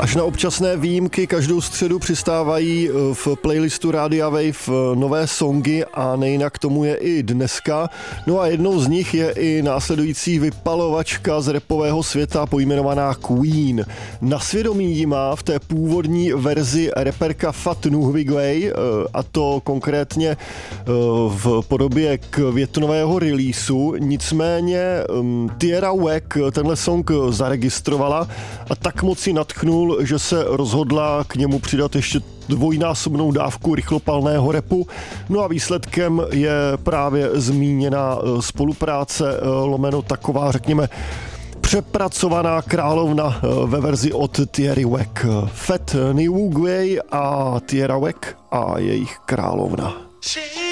Až na občasné výjimky každou středu přistávají v playlistu Rádia Wave nové songy a nejinak tomu je i dneska. No a jednou z nich je i následující vypalovačka z rapového světa pojmenovaná Queen. Na svědomí ji má v té původní verzi reperka Fat Nugwigway, a to konkrétně v podobě květnového releaseu. Nicméně Tierra Whack tenhle song zaregistrovala a tak moc ji nadchnul, že se rozhodla k němu přidat ještě dvojnásobnou dávku rychlopalného rapu. No a výsledkem je právě zmíněná spolupráce lomeno taková, řekněme, přepracovaná královna ve verzi od Tierry Whack. Fat Nugwigway a Tierra Whack a jejich královna.